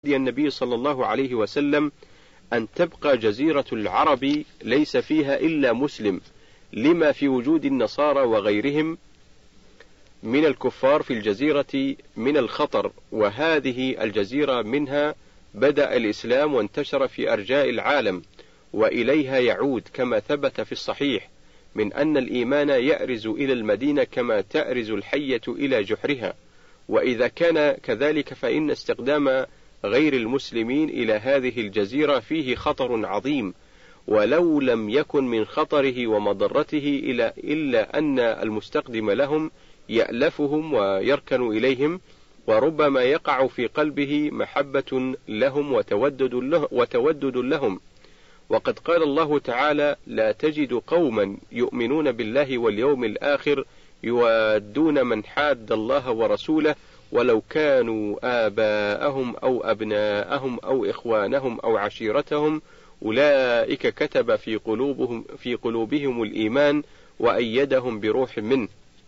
النبي صلى الله عليه وسلم أن تبقى جزيرة العرب ليس فيها إلا مسلم، لما في وجود النصارى وغيرهم من الكفار في الجزيرة من الخطر، وهذه الجزيرة منها بدأ الإسلام وانتشر في أرجاء العالم، وإليها يعود كما ثبت في الصحيح من أن الإيمان يأرز إلى المدينة كما تأرز الحية إلى جحرها. وإذا كان كذلك فإن استخدام غير المسلمين إلى هذه الجزيرة فيه خطر عظيم، ولو لم يكن من خطره ومضرته إلا أن المستخدم لهم يألفهم ويركن إليهم، وربما يقع في قلبه محبة لهم وتودد لهم. وقد قال الله تعالى: لا تجد قوما يؤمنون بالله واليوم الآخر يوادون من حاد الله ورسوله ولو كانوا آباءهم أو أبناءهم أو إخوانهم أو عشيرتهم أولئك كتب في قلوبهم الإيمان وأيدهم بروح منه.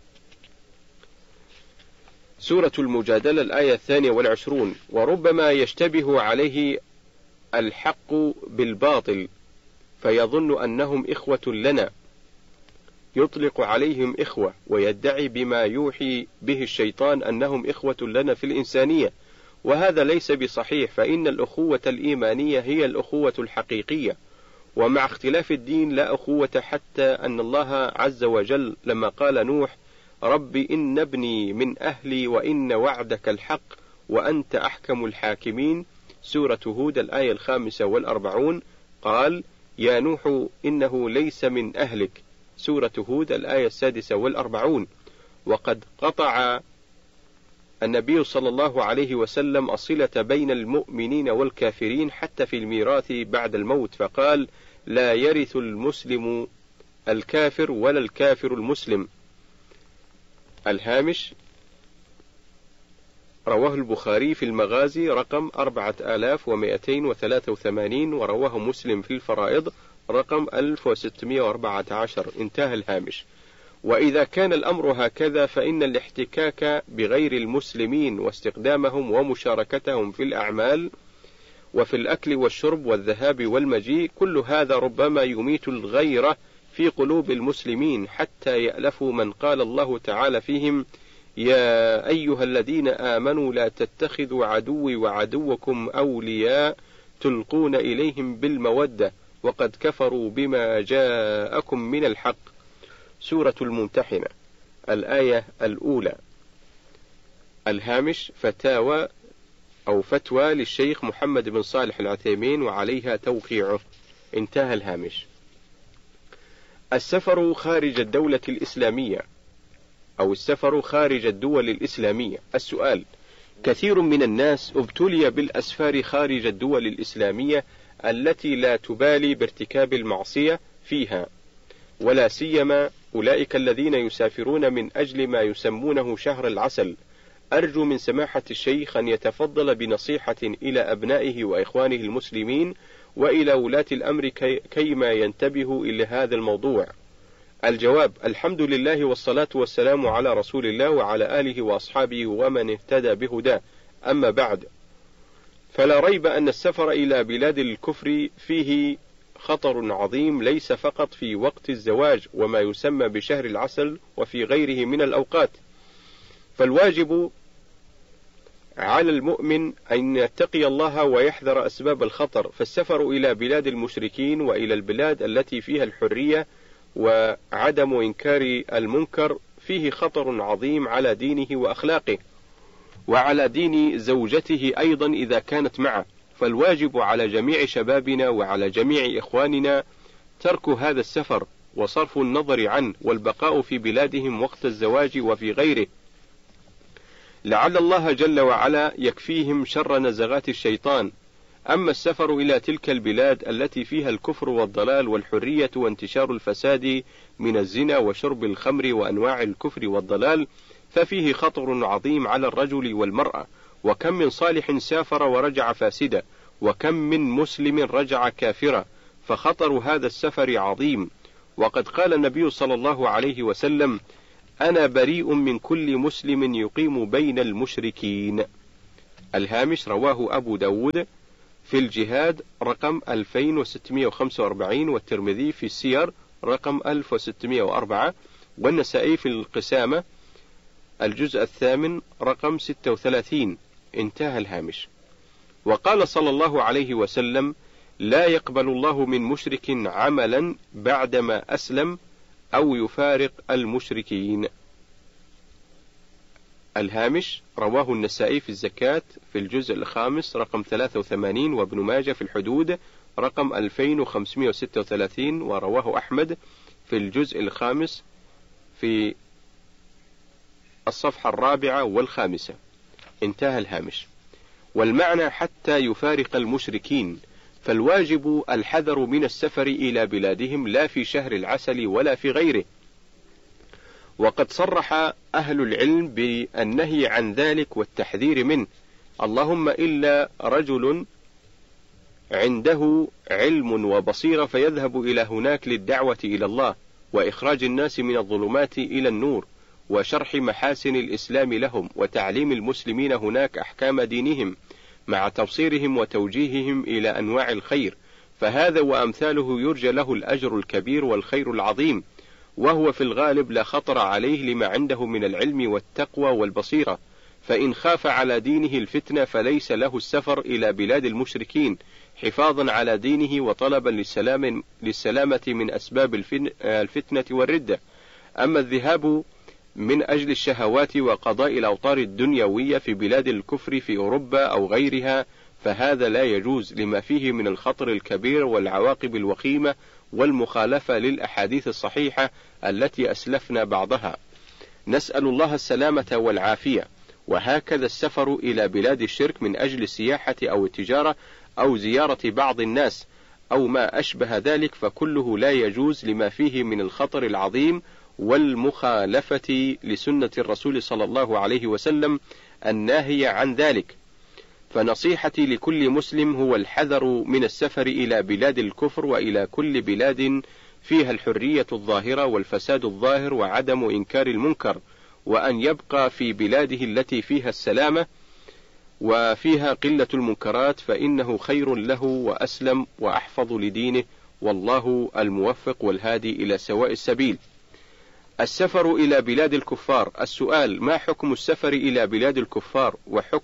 سورة المجادلة الآية 22. وربما يشتبه عليه الحق بالباطل فيظن أنهم إخوة لنا، يطلق عليهم إخوة ويدعي بما يوحي به الشيطان أنهم إخوة لنا في الإنسانية، وهذا ليس بصحيح، فإن الأخوة الإيمانية هي الأخوة الحقيقية، ومع اختلاف الدين لا أخوة، حتى أن الله عز وجل لما قال نوح: رب إن ابني من أهلي وإن وعدك الحق وأنت أحكم الحاكمين، سورة هود الآية 45، قال: يا نوح إنه ليس من أهلك، سورة هود الآية 46. وقد قطع النبي صلى الله عليه وسلم الصلة بين المؤمنين والكافرين حتى في الميراث بعد الموت، فقال: لا يرث المسلم الكافر ولا الكافر المسلم. الهامش: رواه البخاري في المغازي رقم 4283، ورواه مسلم في الفرائض رقم 1614. انتهى الهامش. وإذا كان الأمر هكذا فإن الاحتكاك بغير المسلمين واستخدامهم ومشاركتهم في الأعمال وفي الأكل والشرب والذهاب والمجيء كل هذا ربما يميت الغيرة في قلوب المسلمين حتى يألفوا من قال الله تعالى فيهم: يا أيها الذين آمنوا لا تتخذوا عدوي وعدوكم أولياء تلقون إليهم بالمودة وقد كفروا بما جاءكم من الحق، سورة الممتحنة الآية الأولى. الهامش: فتاوى أو فتوى للشيخ محمد بن صالح العثيمين وعليها توقيعه. انتهى الهامش. السفر خارج الدولة الإسلامية أو السفر خارج الدول الإسلامية. السؤال: كثير من الناس ابتلي بالأسفار خارج الدول الإسلامية التي لا تبالي بارتكاب المعصية فيها، ولا سيما أولئك الذين يسافرون من أجل ما يسمونه شهر العسل. أرجو من سماحة الشيخ أن يتفضل بنصيحة إلى أبنائه وإخوانه المسلمين وإلى ولاة الأمر كيما ينتبهوا إلى هذا الموضوع. الجواب: الحمد لله والصلاة والسلام على رسول الله وعلى آله وأصحابه ومن اهتدى بهداه. أما بعد، فلا ريب أن السفر إلى بلاد الكفر فيه خطر عظيم، ليس فقط في وقت الزواج وما يسمى بشهر العسل وفي غيره من الأوقات، فالواجب على المؤمن أن يتقي الله ويحذر أسباب الخطر. فالسفر إلى بلاد المشركين وإلى البلاد التي فيها الحرية وعدم إنكار المنكر فيه خطر عظيم على دينه وأخلاقه وعلى دين زوجته أيضا إذا كانت معه، فالواجب على جميع شبابنا وعلى جميع إخواننا ترك هذا السفر وصرف النظر عنه والبقاء في بلادهم وقت الزواج وفي غيره، لعل الله جل وعلا يكفيهم شر نزغات الشيطان. أما السفر إلى تلك البلاد التي فيها الكفر والضلال والحرية وانتشار الفساد من الزنا وشرب الخمر وأنواع الكفر والضلال ففيه خطر عظيم على الرجل والمرأة، وكم من صالح سافر ورجع فاسدا، وكم من مسلم رجع كافرا، فخطر هذا السفر عظيم. وقد قال النبي صلى الله عليه وسلم: أنا بريء من كل مسلم يقيم بين المشركين. الهامش: رواه أبو داود في الجهاد رقم 2645، والترمذي في السير رقم 1604، والنسائي في القسامة الجزء الثامن رقم 36. انتهى الهامش. وقال صلى الله عليه وسلم: لا يقبل الله من مشرك عملا بعدما أسلم أو يفارق المشركين. الهامش: رواه النسائي في الزكاة في الجزء الخامس رقم 83، وابن ماجه في الحدود رقم 2536، ورواه أحمد في الجزء الخامس في الصفحة 4 و5. انتهى الهامش. والمعنى حتى يفارق المشركين، فالواجب الحذر من السفر إلى بلادهم لا في شهر العسل ولا في غيره. وقد صرح أهل العلم بالنهي عن ذلك والتحذير منه، اللهم إلا رجل عنده علم وبصيرة فيذهب إلى هناك للدعوة إلى الله وإخراج الناس من الظلمات إلى النور وشرح محاسن الإسلام لهم وتعليم المسلمين هناك أحكام دينهم مع تبصيرهم وتوجيههم إلى أنواع الخير، فهذا وأمثاله يرجى له الأجر الكبير والخير العظيم، وهو في الغالب لا خطر عليه لما عنده من العلم والتقوى والبصيرة. فإن خاف على دينه الفتنة فليس له السفر إلى بلاد المشركين حفاظا على دينه وطلبا للسلامة من أسباب الفتنة والردة. أما الذهاب من أجل الشهوات وقضاء الأوطار الدنيوية في بلاد الكفر في أوروبا أو غيرها فهذا لا يجوز لما فيه من الخطر الكبير والعواقب الوخيمة والمخالفة للأحاديث الصحيحة التي أسلفنا بعضها. نسأل الله السلامة والعافية. وهكذا السفر إلى بلاد الشرك من أجل السياحة أو التجارة أو زيارة بعض الناس أو ما أشبه ذلك فكله لا يجوز لما فيه من الخطر العظيم والمخالفة لسنة الرسول صلى الله عليه وسلم الناهية عن ذلك. فنصيحتي لكل مسلم هو الحذر من السفر إلى بلاد الكفر وإلى كل بلاد فيها الحرية الظاهرة والفساد الظاهر وعدم إنكار المنكر، وأن يبقى في بلاده التي فيها السلامة وفيها قلة المنكرات، فإنه خير له وأسلم وأحفظ لدينه، والله الموفق والهادي إلى سواء السبيل. السفر إلى بلاد الكفار. السؤال: ما حكم السفر إلى بلاد الكفار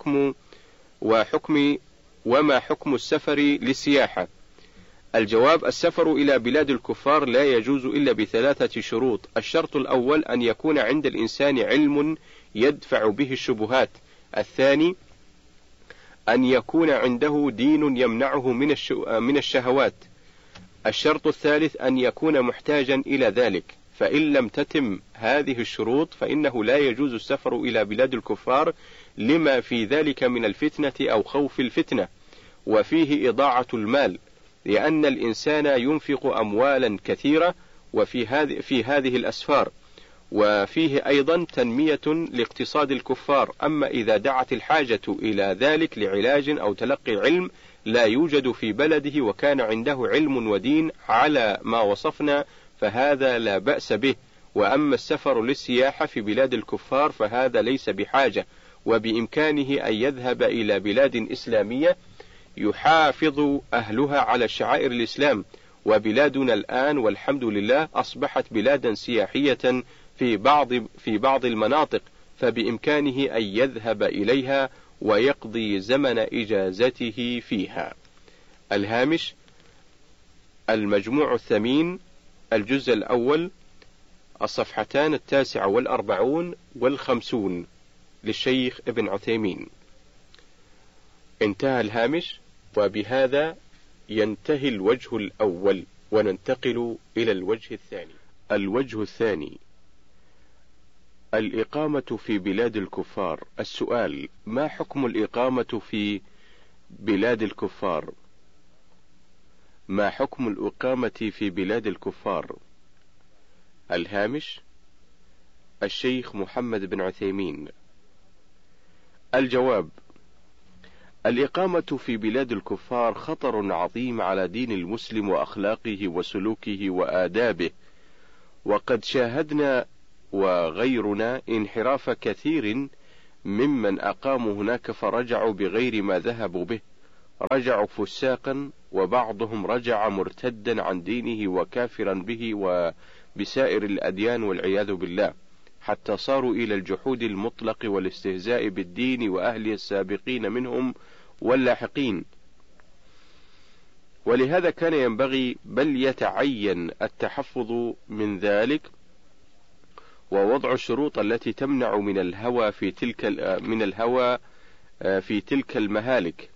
وما حكم السفر للسياحة؟ الجواب: السفر إلى بلاد الكفار لا يجوز إلا ب3 شروط. الشرط الأول أن يكون عند الإنسان علم يدفع به الشبهات. الثاني أن يكون عنده دين يمنعه من الشهوات. الشرط الثالث أن يكون محتاجا إلى ذلك، فإن لم تتم هذه الشروط فإنه لا يجوز السفر إلى بلاد الكفار لما في ذلك من الفتنة أو خوف الفتنة، وفيه إضاعة المال، لأن الإنسان ينفق أموالا كثيرة في هذه الأسفار، وفيه أيضا تنمية لاقتصاد الكفار. أما إذا دعت الحاجة إلى ذلك لعلاج أو تلقي علم لا يوجد في بلده وكان عنده علم ودين على ما وصفنا فهذا لا بأس به. وأما السفر للسياحة في بلاد الكفار فهذا ليس بحاجة، وبإمكانه أن يذهب إلى بلاد إسلامية يحافظ أهلها على شعائر الإسلام. وبلادنا الآن والحمد لله أصبحت بلادا سياحية في بعض المناطق، فبإمكانه أن يذهب إليها ويقضي زمن إجازته فيها. الهامش: المجموع الثمين، الجزء الأول، الصفحتان 49 و50 للشيخ ابن عثيمين. انتهى الهامش. وبهذا ينتهي الوجه الأول، وننتقل إلى الوجه الثاني. الوجه الثاني: الإقامة في بلاد الكفار. السؤال: ما حكم الإقامة في بلاد الكفار؟ ما حكم الإقامة في بلاد الكفار؟ الهامش: الشيخ محمد بن عثيمين. الجواب: الإقامة في بلاد الكفار خطر عظيم على دين المسلم وأخلاقه وسلوكه وآدابه، وقد شاهدنا وغيرنا انحراف كثير ممن أقاموا هناك فرجعوا بغير ما ذهبوا به، رجعوا فساقا، وبعضهم رجع مرتدا عن دينه وكافرا به وبسائر الأديان والعياذ بالله، حتى صاروا إلى الجحود المطلق والاستهزاء بالدين وأهله السابقين منهم واللاحقين. ولهذا كان ينبغي بل يتعين التحفظ من ذلك، ووضع الشروط التي تمنع من الهوى في تلك المهالك.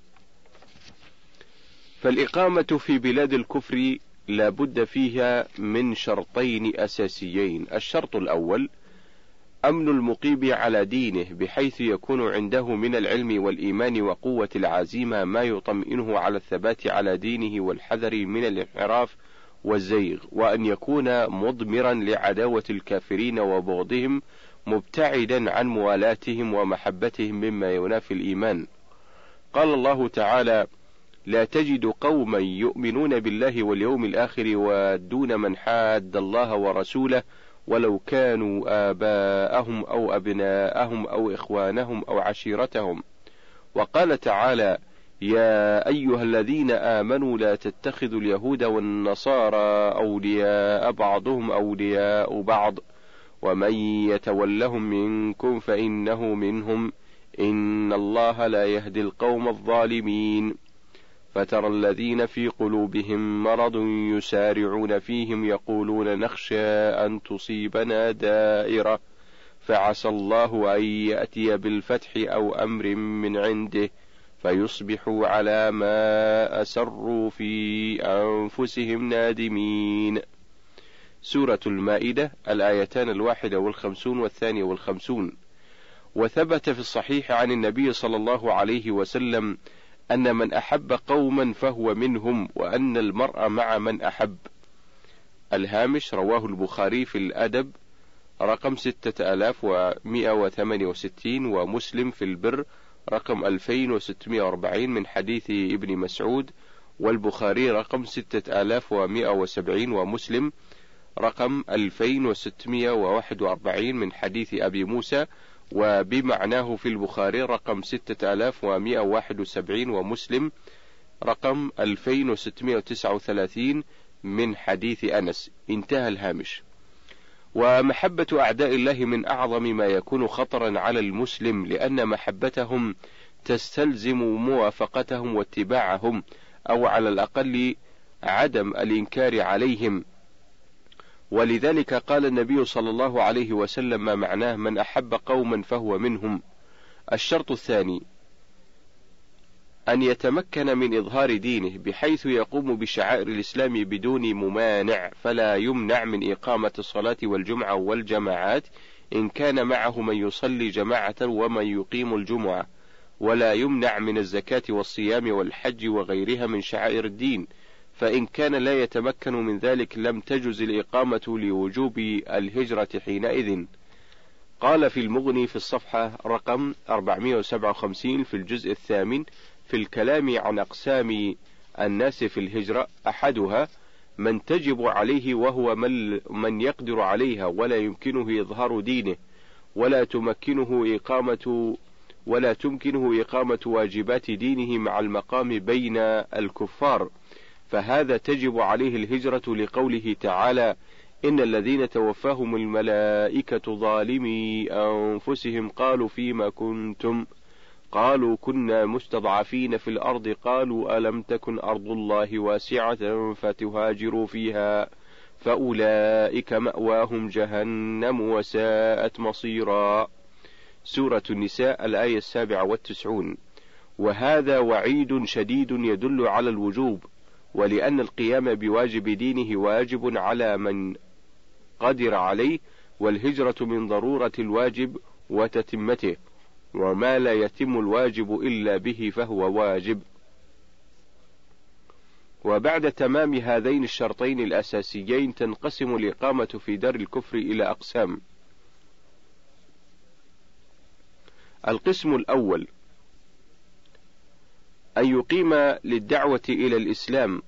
فالإقامة في بلاد الكفر لا بد فيها من شرطين أساسيين: الشرط الأول أمن المقيم على دينه، بحيث يكون عنده من العلم والإيمان وقوة العزيمة ما يطمئنه على الثبات على دينه والحذر من الانحراف والزيغ، وأن يكون مضمرا لعداوة الكافرين وبغضهم، مبتعدا عن موالاتهم ومحبتهم مما ينافي الإيمان. قال الله تعالى: لا تجد قوما يؤمنون بالله واليوم الآخر يوادون من حاد الله ورسوله ولو كانوا آباءهم أو أبناءهم أو إخوانهم أو عشيرتهم. وقال تعالى: يا أيها الذين آمنوا لا تتخذوا اليهود والنصارى أولياء بعضهم أولياء بعض ومن يتولهم منكم فإنه منهم إن الله لا يهدي القوم الظالمين. فترى الذين في قلوبهم مرض يسارعون فيهم يقولون نخشى أن تصيبنا دائرة فعسى الله أن يأتي بالفتح أو أمر من عنده فيصبحوا على ما أسروا في أنفسهم نادمين. سورة المائدة الآيتان 51 و52. وثبت في الصحيح عن النبي صلى الله عليه وسلم أن من أحب قوما فهو منهم، وأن المرء مع من أحب. الهامش: رواه البخاري في الأدب رقم 6168، ومسلم في البر رقم 2640 من حديث ابن مسعود، والبخاري رقم 6170، ومسلم رقم 2641 من حديث أبي موسى، وبمعناه في البخاري رقم 6171، ومسلم رقم 2639 من حديث أنس. انتهى الهامش. ومحبة أعداء الله من أعظم ما يكون خطرا على المسلم، لأن محبتهم تستلزم موافقتهم واتباعهم، أو على الأقل عدم الإنكار عليهم. ولذلك قال النبي صلى الله عليه وسلم ما معناه من أحب قوما فهو منهم. الشرط الثاني أن يتمكن من إظهار دينه، بحيث يقوم بشعائر الإسلام بدون ممانع، فلا يمنع من إقامة الصلاة والجمعة والجماعات إن كان معه من يصلي جماعة ومن يقيم الجمعة، ولا يمنع من الزكاة والصيام والحج وغيرها من شعائر الدين، فإن كان لا يتمكن من ذلك لم تجز الإقامة لوجوب الهجرة حينئذ. قال في المغني في الصفحة رقم 457 في الجزء 8 في الكلام عن أقسام الناس في الهجرة: أحدها من تجب عليه وهو من يقدر عليها ولا يمكنه إظهار دينه، ولا تمكنه إقامة واجبات دينه مع المقام بين الكفار، فهذا تجب عليه الهجرة، لقوله تعالى: إن الذين توفاهم الملائكة ظالمي أنفسهم قالوا فيما كنتم، قالوا كنا مستضعفين في الأرض، قالوا ألم تكن أرض الله واسعة فتهاجروا فيها فأولئك مأواهم جهنم وساءت مصيرا. سورة النساء الآية 97. وهذا وعيد شديد يدل على الوجوب، ولأن القيام بواجب دينه واجب على من قدر عليه، والهجرة من ضرورة الواجب وتتمته، وما لا يتم الواجب إلا به فهو واجب. وبعد تمام هذين الشرطين الأساسيين تنقسم الإقامة في دار الكفر إلى أقسام. القسم الأول أن يقيم للدعوة إلى الإسلام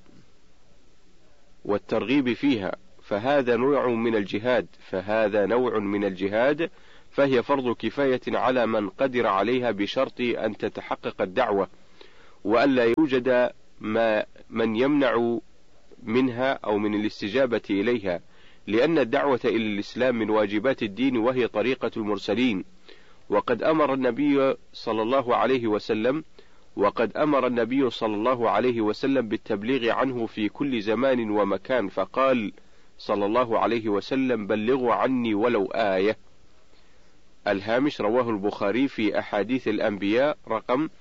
والترغيب فيها، فهذا نوع من الجهاد، فهي فرض كفاية على من قدر عليها بشرط أن تتحقق الدعوة، وألا يوجد من يمنع منها أو من الاستجابة إليها، لأن الدعوة إلى الإسلام من واجبات الدين وهي طريقة المرسلين. وقد أمر النبي صلى الله عليه وسلم بالتبليغ عنه في كل زمان ومكان، فقال صلى الله عليه وسلم: بلغوا عني ولو آية. الهامش: رواه البخاري في أحاديث الأنبياء رقم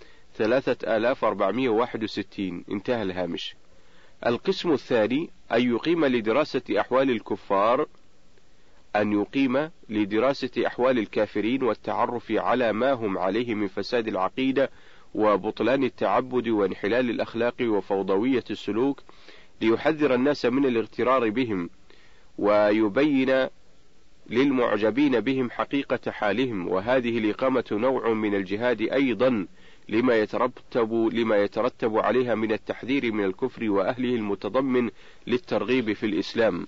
3461. انتهى الهامش. القسم الثاني: أن يقيم لدراسة أحوال الكافرين والتعرف على ما هم عليه من فساد العقيدة وبطلان التعبد وانحلال الأخلاق وفوضوية السلوك، ليحذر الناس من الاغترار بهم، ويبين للمعجبين بهم حقيقة حالهم. وهذه الإقامة نوع من الجهاد أيضا، لما يترتب عليها من التحذير من الكفر وأهله المتضمن للترغيب في الإسلام.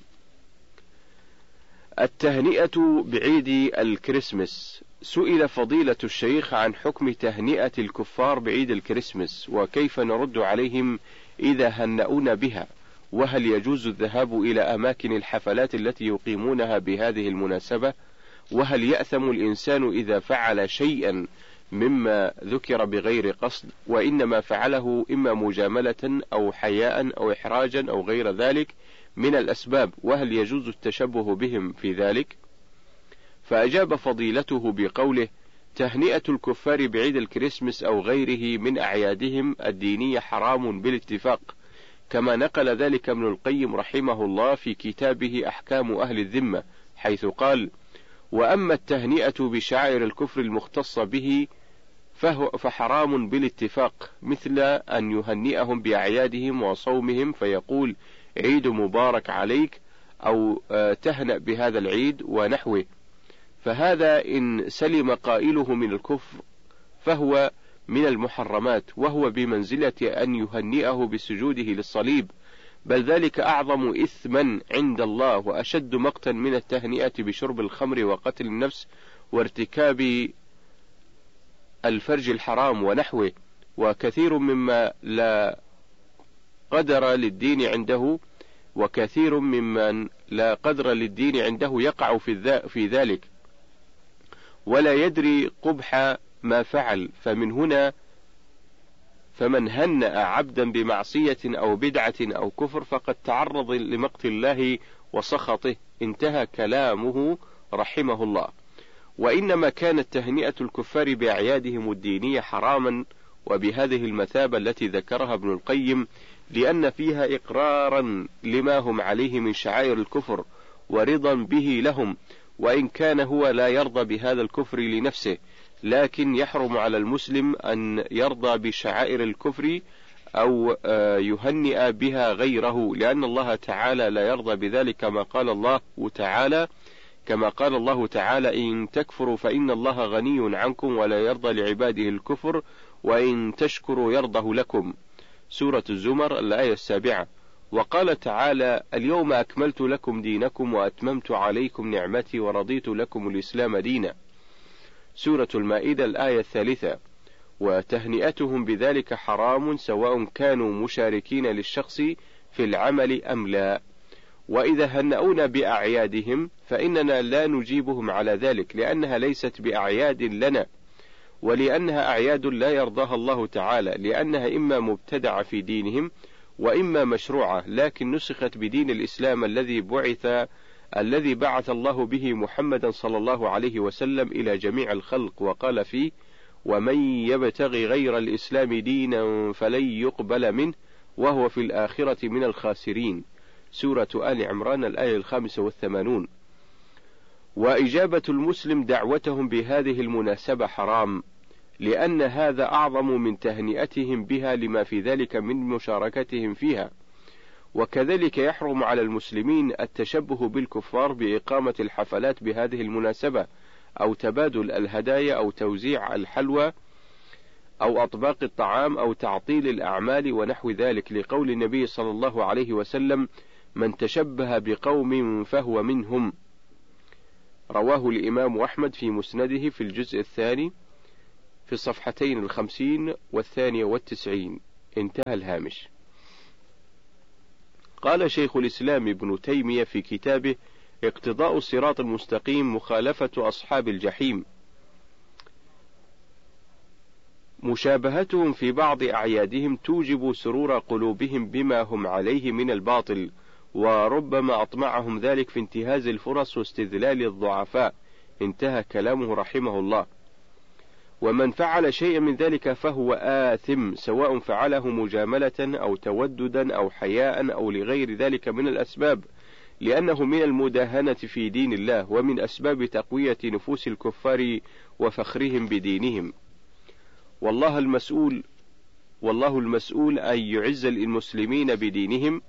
التهنئة بعيد الكريسماس. سئل فضيلة الشيخ عن حكم تهنئة الكفار بعيد الكريسماس، وكيف نرد عليهم إذا هنؤونا بها، وهل يجوز الذهاب إلى أماكن الحفلات التي يقيمونها بهذه المناسبة، وهل يأثم الإنسان إذا فعل شيئا مما ذكر بغير قصد، وإنما فعله إما مجاملة أو حياء أو إحراجا أو غير ذلك من الأسباب، وهل يجوز التشبه بهم في ذلك؟ فأجاب فضيلته بقوله: تهنئة الكفار بعيد الكريسماس أو غيره من أعيادهم الدينية حرام بالاتفاق، كما نقل ذلك ابن القيم رحمه الله في كتابه أحكام أهل الذمة، حيث قال: وأما التهنئة بشعائر الكفر المختصة به فحرام بالاتفاق، مثل أن يهنئهم بأعيادهم وصومهم فيقول: عيد مبارك عليك، أو تهنأ بهذا العيد ونحوه، فهذا إن سلم قائله من الكفر فهو من المحرمات، وهو بمنزلة أن يهنئه بسجوده للصليب، بل ذلك أعظم إثما عند الله وأشد مقتا من التهنئة بشرب الخمر وقتل النفس وارتكاب الفرج الحرام ونحوه. وكثير ممن لا قدر للدين عنده يقع في ذلك ولا يدري قبح ما فعل، فمن هنأ عبدا بمعصية أو بدعة أو كفر فقد تعرض لمقت الله وسخطه. انتهى كلامه رحمه الله. وإنما كانت تهنئة الكفار بأعيادهم الدينية حراما وبهذه المثابة التي ذكرها ابن القيم، لأن فيها إقرارا لما هم عليه من شعائر الكفر ورضا به لهم، وإن كان هو لا يرضى بهذا الكفر لنفسه، لكن يحرم على المسلم أن يرضى بشعائر الكفر أو يهنئ بها غيره، لأن الله تعالى لا يرضى بذلك، كما قال الله تعالى: إن تكفروا فإن الله غني عنكم ولا يرضى لعباده الكفر وإن تشكروا يرضه لكم. سورة الزمر الآية 7. وقال تعالى: اليوم أكملت لكم دينكم وأتممت عليكم نعمتي ورضيت لكم الإسلام دينا. سورة المائدة الآية 3. وتهنئتهم بذلك حرام سواء كانوا مشاركين للشخص في العمل أم لا. وإذا هنؤونا بأعيادهم فإننا لا نجيبهم على ذلك، لأنها ليست بأعياد لنا، ولأنها أعياد لا يرضاها الله تعالى، لأنها إما مبتدعة في دينهم وإما مشروعة، لكن نسخت بدين الإسلام الذي بعث الله به محمدا صلى الله عليه وسلم إلى جميع الخلق، وقال فيه: ومن يبتغي غير الإسلام دينا فلن يقبل منه وهو في الآخرة من الخاسرين. سورة آل عمران الآية 85. وإجابة المسلم دعوتهم بهذه المناسبة حرام، لأن هذا أعظم من تهنئتهم بها لما في ذلك من مشاركتهم فيها. وكذلك يحرم على المسلمين التشبه بالكفار بإقامة الحفلات بهذه المناسبة، أو تبادل الهدايا، أو توزيع الحلوى، أو أطباق الطعام، أو تعطيل الأعمال ونحو ذلك، لقول النبي صلى الله عليه وسلم: من تشبه بقوم فهو منهم. رواه الإمام أحمد في مسنده في الجزء الثاني في الصفحتين 50 و92. انتهى الهامش. قال شيخ الإسلام ابن تيمية في كتابه اقتضاء الصراط المستقيم مخالفة أصحاب الجحيم: مشابهتهم في بعض أعيادهم توجب سرور قلوبهم بما هم عليه من الباطل، وربما أطمعهم ذلك في انتهاز الفرص واستذلال الضعفاء. انتهى كلامه رحمه الله. ومن فعل شيئا من ذلك فهو آثم، سواء فعله مجاملة أو توددا أو حياء أو لغير ذلك من الأسباب، لأنه من المداهنة في دين الله، ومن أسباب تقوية نفوس الكفار وفخرهم بدينهم. والله المسؤول أن يعز المسلمين بدينهم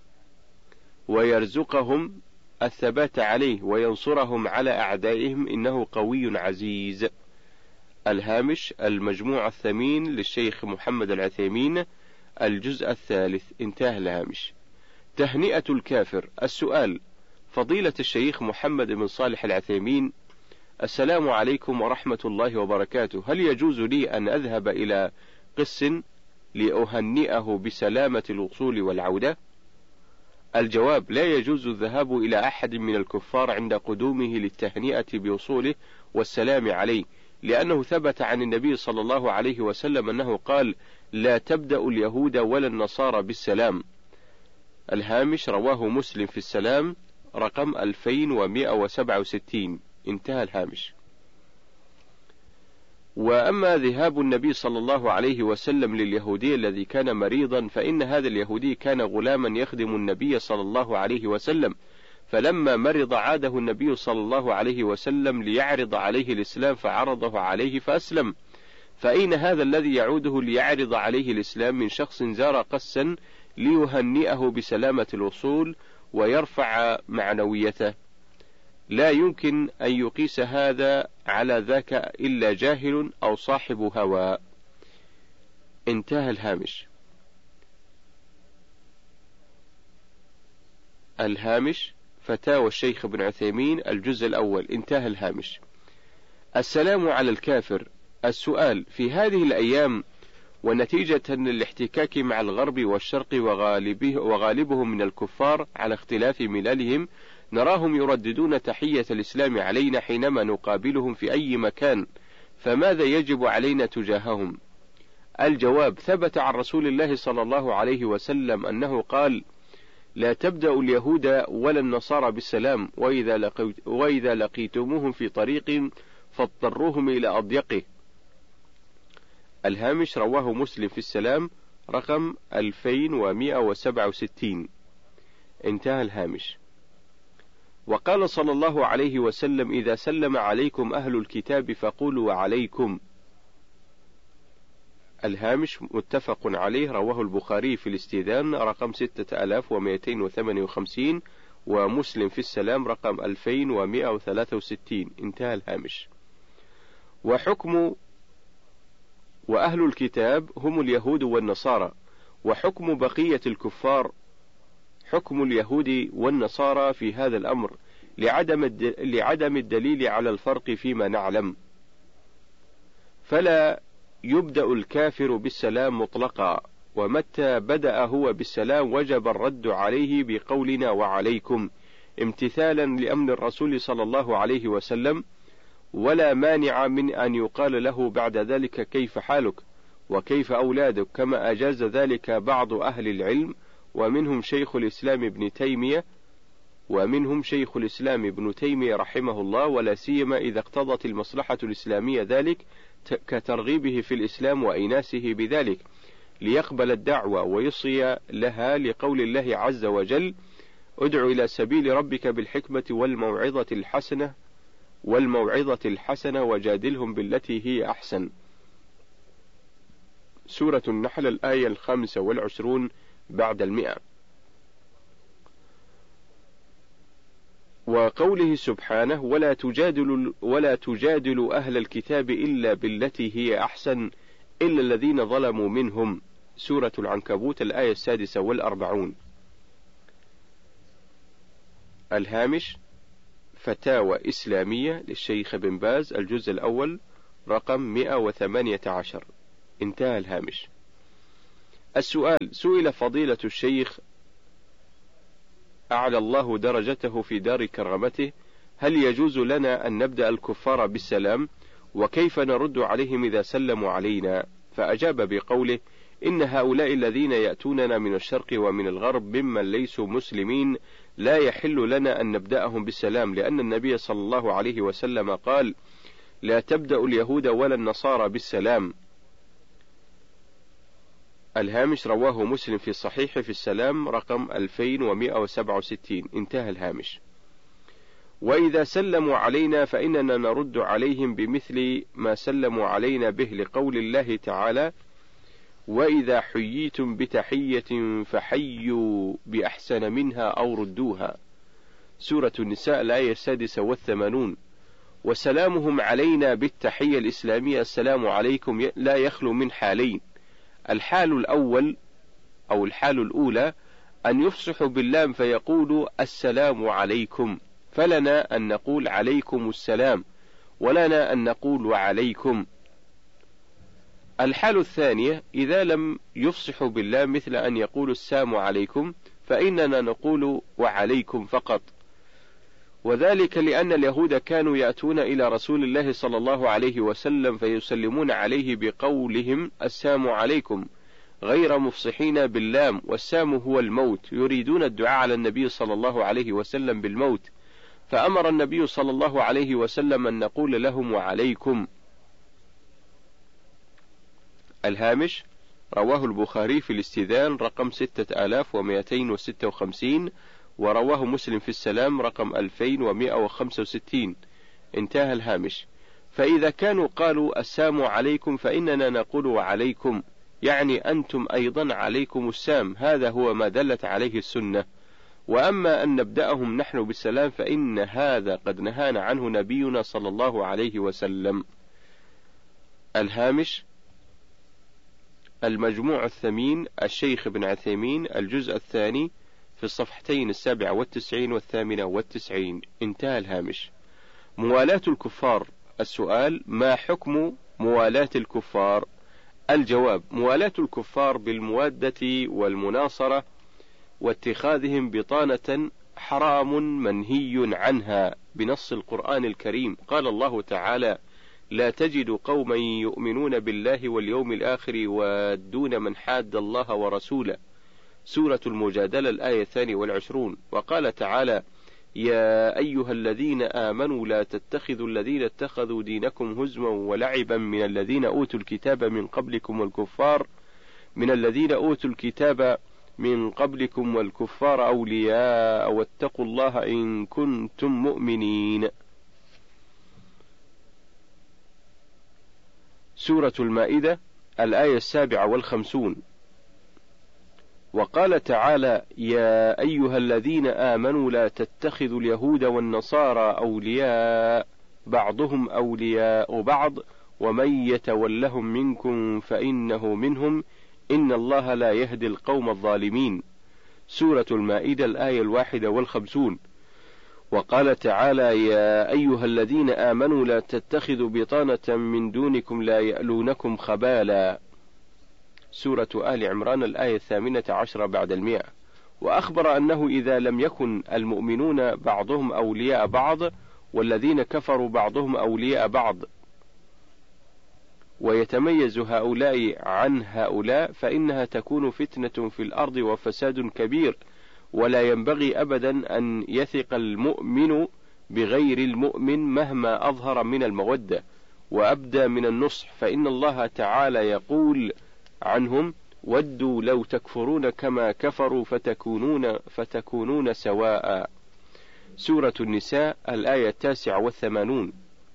ويرزقهم الثبات عليه وينصرهم على أعدائهم، إنه قوي عزيز. الهامش: المجموع الثمين للشيخ محمد العثيمين، الجزء الثالث. انتهى الهامش. تهنئة الكافر. السؤال: فضيلة الشيخ محمد بن صالح العثيمين، السلام عليكم ورحمة الله وبركاته. هل يجوز لي أن أذهب إلى قس لأهنئه بسلامة الوصول والعودة؟ الجواب: لا يجوز الذهاب إلى أحد من الكفار عند قدومه للتهنئة بوصوله والسلام عليه، لأنه ثبت عن النبي صلى الله عليه وسلم أنه قال: لا تبدأ اليهود ولا النصارى بالسلام. الهامش: رواه مسلم في السلام رقم 2167. انتهى الهامش. وأما ذهاب النبي صلى الله عليه وسلم لليهودي الذي كان مريضا، فإن هذا اليهودي كان غلاما يخدم النبي صلى الله عليه وسلم، فلما مرض عاده النبي صلى الله عليه وسلم ليعرض عليه الإسلام فعرضه عليه فأسلم. فأين هذا الذي يعوده ليعرض عليه الإسلام من شخص زار قسا ليهنئه بسلامة الوصول ويرفع معنويته؟ لا يمكن أن يقيس هذا على ذاك إلا جاهل أو صاحب هوى. انتهى الهامش. الهامش: فتاوى الشيخ ابن عثيمين، الجزء الأول. انتهى الهامش. السلام على الكافر. السؤال: في هذه الأيام ونتيجة للاحتكاك مع الغرب والشرق وغالبهم من الكفار على اختلاف ملالهم، نراهم يرددون تحية الإسلام علينا حينما نقابلهم في أي مكان، فماذا يجب علينا تجاههم؟ الجواب: ثبت عن رسول الله صلى الله عليه وسلم أنه قال: لا تبدأ اليهود ولا النصارى بالسلام، وإذا لقيتموهم في طريق فاضطروهم إلى أضيقه. الهامش: رواه مسلم في السلام رقم 2167. انتهى الهامش. وقال صلى الله عليه وسلم: إذا سلم عليكم أهل الكتاب فقولوا وعليكم. الهامش: متفق عليه، رواه البخاري في الاستئذان رقم 6258 ومسلم في السلام رقم 2163. انتهى الهامش. وأهل الكتاب هم اليهود والنصارى، وحكم بقية الكفار حكم اليهود والنصارى في هذا الأمر، لعدم الدليل على الفرق فيما نعلم. فلا يبدأ الكافر بالسلام مطلقا، ومتى بدأ هو بالسلام وجب الرد عليه بقولنا وعليكم، امتثالا لأمر الرسول صلى الله عليه وسلم، ولا مانع من أن يقال له بعد ذلك: كيف حالك وكيف أولادك، كما أجاز ذلك بعض أهل العلم، ومنهم شيخ الإسلام ابن تيمية رحمه الله، ولا سيما إذا اقتضت المصلحة الإسلامية ذلك كترغيبه في الإسلام وإيناسه بذلك ليقبل الدعوة ويصي لها، لقول الله عز وجل: ادع إلى سبيل ربك بالحكمة والموعظة الحسنة وجادلهم بالتي هي أحسن. سورة النحل، الآية 25 بعد 100. وقوله سبحانه: ولا تجادلوا أهل الكتاب إلا بالتي هي أحسن إلا الذين ظلموا منهم. سورة العنكبوت، الآية 46. الهامش: فتاوى إسلامية للشيخ بن باز الجزء الأول رقم 118. انتهى الهامش. السؤال: سئل فضيلة الشيخ أعلى الله درجته في دار كرامته: هل يجوز لنا أن نبدأ الكفار بالسلام؟ وكيف نرد عليهم إذا سلموا علينا؟ فأجاب بقوله: إن هؤلاء الذين يأتوننا من الشرق ومن الغرب ممن ليسوا مسلمين لا يحل لنا أن نبدأهم بالسلام، لأن النبي صلى الله عليه وسلم قال: لا تبدأ اليهود ولا النصارى بالسلام. الهامش: رواه مسلم في صحيح في السلام رقم 2167. انتهى الهامش. وإذا سلموا علينا فإننا نرد عليهم بمثل ما سلموا علينا به، لقول الله تعالى: وإذا حييتم بتحية فحيوا بأحسن منها أو ردوها. سورة النساء الآية 86. وسلامهم علينا بالتحية الإسلامية السلام عليكم لا يخلو من حالين: الحال الأول أو الحال الأولى أن يفصحوا باللام فيقولوا السلام عليكم، فلنا أن نقول عليكم السلام، ولنا أن نقول وعليكم. الحال الثانية إذا لم يفصحوا باللام مثل أن يقولوا السلام عليكم، فإننا نقول وعليكم فقط، وذلك لأن اليهود كانوا يأتون إلى رسول الله صلى الله عليه وسلم فيسلمون عليه بقولهم السلام عليكم غير مفصحين باللام، والسام هو الموت، يريدون الدعاء على النبي صلى الله عليه وسلم بالموت، فأمر النبي صلى الله عليه وسلم أن نقول لهم وعليكم. الهامش: رواه البخاري في الاستئذان رقم 6256، ورواه مسلم في السلام رقم 2165. انتهى الهامش. فإذا كانوا قالوا السلام عليكم فإننا نقول وعليكم، يعني أنتم أيضا عليكم السام، هذا هو ما دلت عليه السنة. وأما أن نبدأهم نحن بالسلام فإن هذا قد نهانا عنه نبينا صلى الله عليه وسلم. الهامش: المجموع الثمين الشيخ ابن عثيمين الجزء الثاني في الصفحتين 97 و98. انتهى الهامش. موالاة الكفار. السؤال: ما حكم موالاة الكفار؟ الجواب: موالاة الكفار بالموادة والمناصرة واتخاذهم بطانة حرام منهي عنها بنص القرآن الكريم. قال الله تعالى: لا تجد قوما يؤمنون بالله واليوم الآخر يوادون من حاد الله ورسوله. سورة المجادلة الآية 22. وقال تعالى: يا أيها الذين آمنوا لا تتخذوا الذين اتخذوا دينكم هزوا ولعبا من الذين أوتوا الكتاب من قبلكم والكفار أولياء واتقوا الله إن كنتم مؤمنين. سورة المائدة الآية 57. وقال تعالى: يا أيها الذين آمنوا لا تتخذوا اليهود والنصارى أولياء بعضهم أولياء بعض ومن يتولهم منكم فإنه منهم إن الله لا يهدي القوم الظالمين. سورة المائدة الآية 51. وقال تعالى: يا أيها الذين آمنوا لا تتخذوا بطانة من دونكم لا يألونكم خبالا. سورة آل عمران الآية 18 بعد 100. وأخبر أنه إذا لم يكن المؤمنون بعضهم أولياء بعض والذين كفروا بعضهم أولياء بعض ويتميز هؤلاء عن هؤلاء فإنها تكون فتنة في الأرض وفساد كبير، ولا ينبغي أبدا أن يثق المؤمن بغير المؤمن مهما أظهر من المودة وأبدى من النصح، فإن الله تعالى يقول عنهم: ودوا لو تكفرون كما كفروا فتكونون سواء. سورة النساء الآية 89.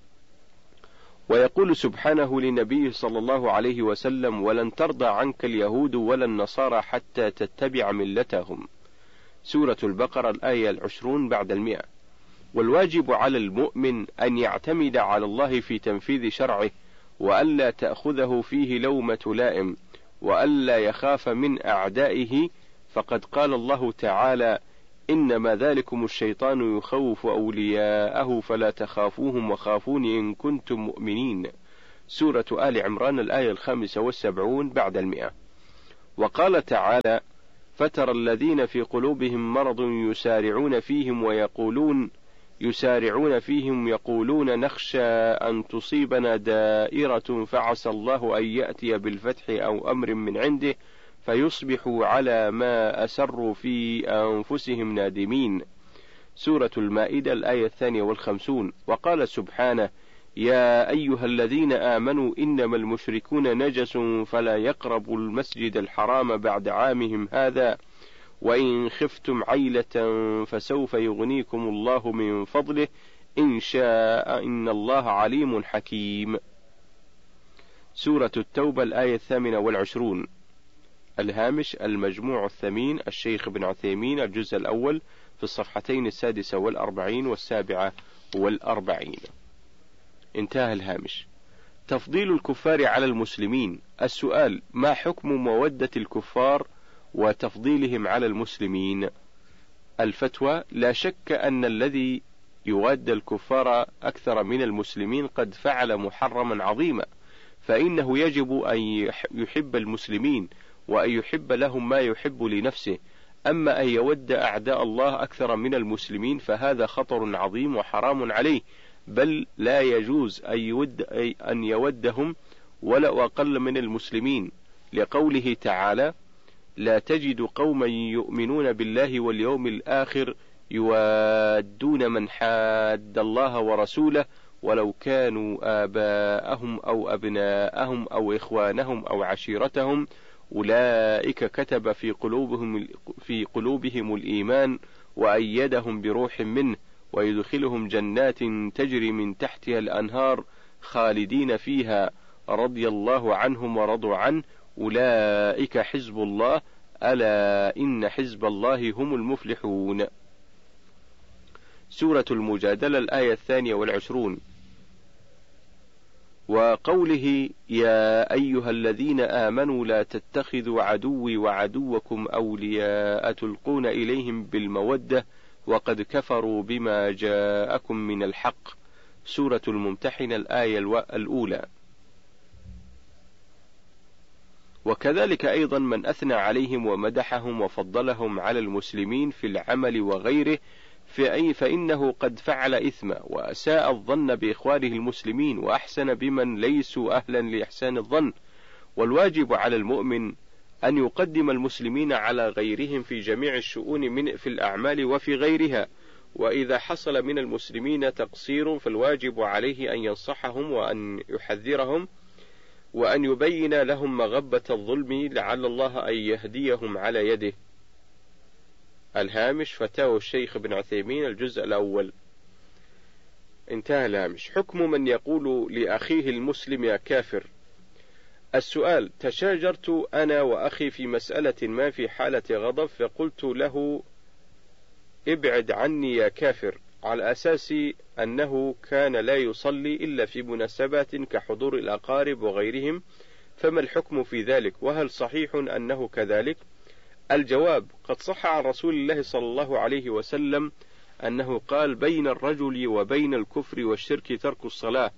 ويقول سبحانه لنبيه صلى الله عليه وسلم: ولن ترضى عنك اليهود ولا النصارى حتى تتبع ملتهم. سورة البقرة الآية 20 بعد 100. والواجب على المؤمن أن يعتمد على الله في تنفيذ شرعه، وألا تأخذه فيه لومة لائم، وألا يخاف من أعدائه، فقد قال الله تعالى: إنما ذلكم الشيطان يخوف أولياءه فلا تخافوهم وخافون إن كنتم مؤمنين. سورة آل عمران الآية 75 بعد 100. وقال تعالى: فترى الذين في قلوبهم مرض يسارعون فيهم يقولون نخشى أن تصيبنا دائرة فعسى الله أن يأتي بالفتح أو أمر من عنده فيصبحوا على ما أسروا في أنفسهم نادمين. سورة المائدة الآية 52. وقال سبحانه: يا أيها الذين آمنوا إنما المشركون نجس فلا يقربوا المسجد الحرام بعد عامهم هذا وإن خفتم عيلة فسوف يغنيكم الله من فضله إن شاء إن الله عليم حكيم. سورة التوبة الآية 28. الهامش: المجموع الثمين الشيخ ابن عثيمين، الجزء الأول، في الصفحتين 46 و47. انتهى الهامش. تفضيل الكفار على المسلمين. السؤال: ما حكم مودة الكفار وتفضيلهم على المسلمين؟ الفتوى: لا شك أن الذي يواد الكفار أكثر من المسلمين قد فعل محرما عظيما، فإنه يجب أن يحب المسلمين وأن يحب لهم ما يحب لنفسه. أما أن يود أعداء الله أكثر من المسلمين فهذا خطر عظيم وحرام عليه، بل لا يجوز أن يودهم ولا أقل من المسلمين، لقوله تعالى: لا تجد قوما يؤمنون بالله واليوم الآخر يوادون من حاد الله ورسوله ولو كانوا آباءهم أو أبناءهم أو إخوانهم أو عشيرتهم أولئك كتب في قلوبهم الإيمان وأيدهم بروح منه ويدخلهم جنات تجري من تحتها الأنهار خالدين فيها رضي الله عنهم ورضوا عنه أولئك حزب الله ألا إن حزب الله هم المفلحون. سورة المجادلة الآية 22. وقوله: يا أيها الذين آمنوا لا تتخذوا عدوي وعدوكم أولياء تلقون إليهم بالمودة وقد كفروا بما جاءكم من الحق. سورة الممتحنة الآية الأولى. وكذلك أيضا من أثنى عليهم ومدحهم وفضلهم على المسلمين في العمل وغيره فإنه قد فعل إثما وأساء الظن بإخوانه المسلمين وأحسن بمن ليسوا أهلا لإحسان الظن. والواجب على المؤمن أن يقدم المسلمين على غيرهم في جميع الشؤون في الأعمال وفي غيرها، وإذا حصل من المسلمين تقصير فالواجب عليه أن ينصحهم وأن يحذرهم وأن يبين لهم مغبة الظلم لعل الله أن يهديهم على يده. الهامش: فتاوى الشيخ ابن عثيمين، الجزء الأول. انتهى الهامش. حكم من يقول لأخيه المسلم يا كافر. السؤال: تشاجرت أنا وأخي في مسألة ما في حالة غضب فقلت له ابعد عني يا كافر، على أساس أنه كان لا يصلي إلا في مناسبات كحضور الأقارب وغيرهم، فما الحكم في ذلك؟ وهل صحيح أنه كذلك؟ الجواب: قد صح عن رسول الله صلى الله عليه وسلم أنه قال: بين الرجل وبين الكفر والشرك ترك الصلاة.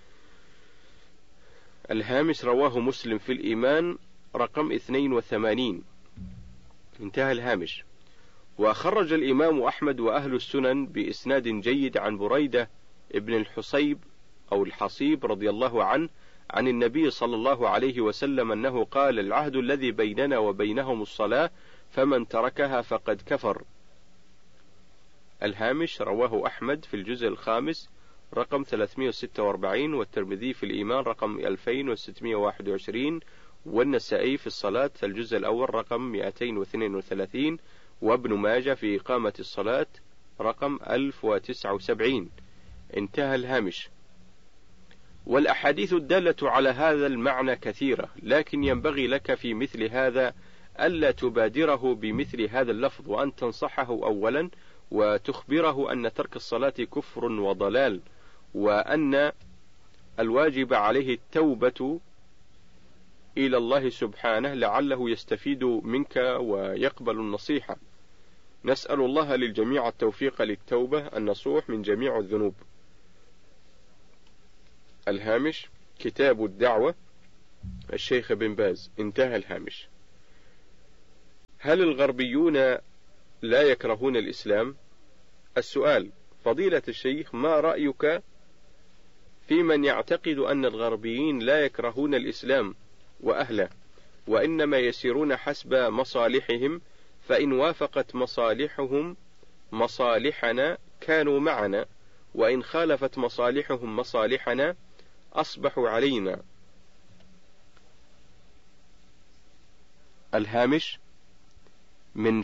الهامش: رواه مسلم في الإيمان رقم 82. انتهى الهامش. وخرج الإمام أحمد وأهل السنن بإسناد جيد عن بريدة ابن الحصيب أو الحصيب رضي الله عنه عن النبي صلى الله عليه وسلم أنه قال: العهد الذي بيننا وبينهم الصلاة فمن تركها فقد كفر. الهامش: رواه أحمد في الجزء الخامس رقم 346 والترمذي في الإيمان رقم 2621 والنسائي في الصلاة الجزء الأول رقم 232 وابن ماجه في إقامة الصلاة رقم 1079. انتهى الهامش. والأحاديث الدالة على هذا المعنى كثيرة، لكن ينبغي لك في مثل هذا ألا تبادره بمثل هذا اللفظ، وأن تنصحه أولا وتخبره أن ترك الصلاة كفر وضلال، وأن الواجب عليه التوبة إلى الله سبحانه لعله يستفيد منك ويقبل النصيحة. نسأل الله للجميع التوفيق للتوبة النصوح من جميع الذنوب. الهامش: كتاب الدعوة الشيخ بن باز. انتهى الهامش. هل الغربيون لا يكرهون الإسلام؟ السؤال: فضيلة الشيخ، ما رأيك في من يعتقد أن الغربيين لا يكرهون الإسلام وأهله، وإنما يسيرون حسب مصالحهم، فإن وافقت مصالحهم مصالحنا كانوا معنا، وإن خالفت مصالحهم مصالحنا أصبحوا علينا. الهامش: من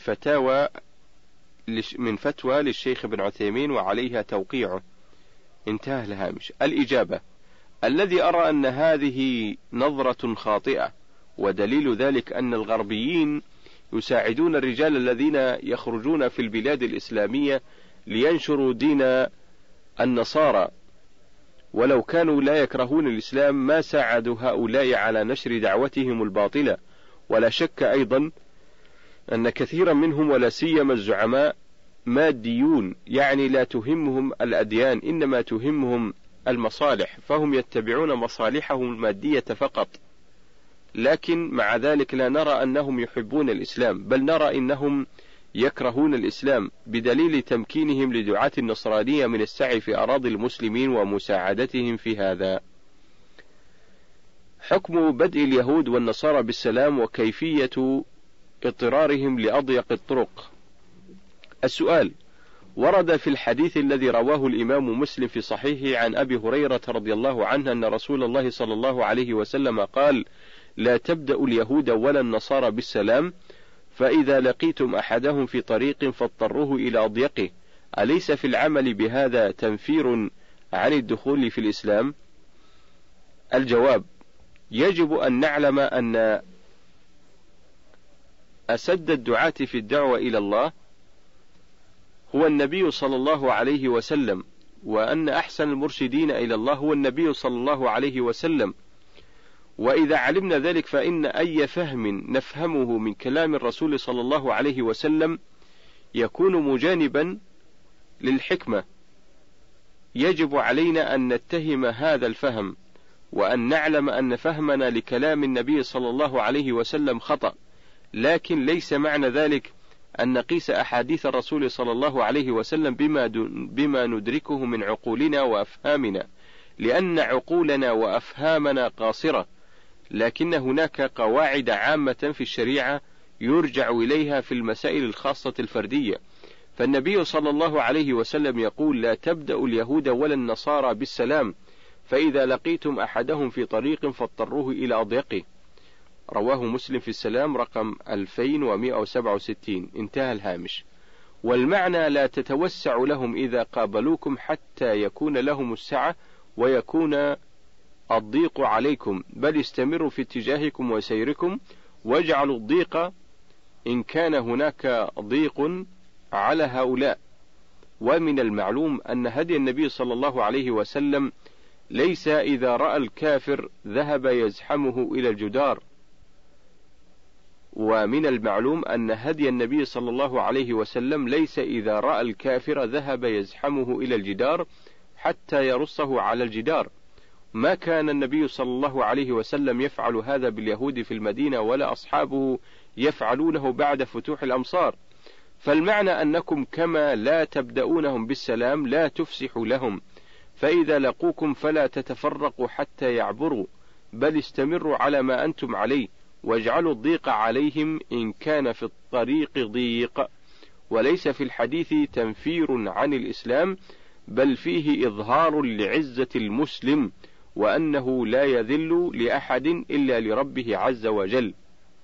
فتوى للشيخ ابن عثيمين وعليها توقيعه. انتهى الهامش. الإجابة: الذي أرى أن هذه نظرة خاطئة، ودليل ذلك أن الغربيين يساعدون الرجال الذين يخرجون في البلاد الإسلامية لينشروا دين النصارى، ولو كانوا لا يكرهون الإسلام ما ساعدوا هؤلاء على نشر دعوتهم الباطلة. ولا شك أيضا أن كثيرا منهم ولا سيما الزعماء ماديون، يعني لا تهمهم الأديان إنما تهمهم المصالح، فهم يتبعون مصالحهم المادية فقط. لكن مع ذلك لا نرى أنهم يحبون الإسلام، بل نرى أنهم يكرهون الإسلام، بدليل تمكينهم لدعاة النصرانية من السعي في أراضي المسلمين ومساعدتهم في هذا. حكم بدء اليهود والنصارى بالسلام وكيفية اضطرارهم لأضيق الطرق. السؤال: ورد في الحديث الذي رواه الإمام مسلم في صحيحه عن أبي هريرة رضي الله عنه أن رسول الله صلى الله عليه وسلم قال: لا تبدأ اليهود ولا النصارى بالسلام، فإذا لقيتم أحدهم في طريق فاضطروه إلى أضيقه. أليس في العمل بهذا تنفير عن الدخول في الإسلام؟ الجواب: يجب أن نعلم أن أسد الدعاة في الدعوة إلى الله هو النبي صلى الله عليه وسلم، وأن أحسن المرشدين إلى الله هو النبي صلى الله عليه وسلم. وإذا علمنا ذلك فإن أي فهم نفهمه من كلام الرسول صلى الله عليه وسلم يكون مجانبا للحكمة. يجب علينا أن نتهم هذا الفهم، وأن نعلم أن فهمنا لكلام النبي صلى الله عليه وسلم خطأ، لكن ليس معنى ذلك أن نقيس أحاديث الرسول صلى الله عليه وسلم بما ندركه من عقولنا وأفهامنا، لأن عقولنا وأفهامنا قاصرة، لكن هناك قواعد عامة في الشريعة يرجع إليها في المسائل الخاصة الفردية. فالنبي صلى الله عليه وسلم يقول: لا تبدأ اليهود ولا النصارى بالسلام، فإذا لقيتم أحدهم في طريق فاضطروه إلى أضيقه. رواه مسلم في السلام رقم 2167. انتهى الهامش. والمعنى: لا تتوسع لهم إذا قابلوكم حتى يكون لهم السعة ويكون الضيق عليكم، بل استمروا في اتجاهكم وسيركم، واجعلوا الضيق إن كان هناك ضيق على هؤلاء. ومن المعلوم أن هدي النبي صلى الله عليه وسلم ليس إذا رأى الكافر ذهب يزحمه إلى الجدار. ومن المعلوم أن هدي النبي صلى الله عليه وسلم ليس إذا رأى الكافر ذهب يزحمه إلى الجدار حتى يرصه على الجدار. ما كان النبي صلى الله عليه وسلم يفعل هذا باليهود في المدينة، ولا أصحابه يفعلونه بعد فتوح الأمصار. فالمعنى أنكم كما لا تبدأونهم بالسلام لا تفسحوا لهم، فإذا لقوكم فلا تتفرقوا حتى يعبروا، بل استمروا على ما أنتم عليه، واجعلوا الضيق عليهم إن كان في الطريق ضيق. وليس في الحديث تنفير عن الإسلام، بل فيه إظهار لعزة المسلم، وأنه لا يذل لأحد إلا لربه عز وجل.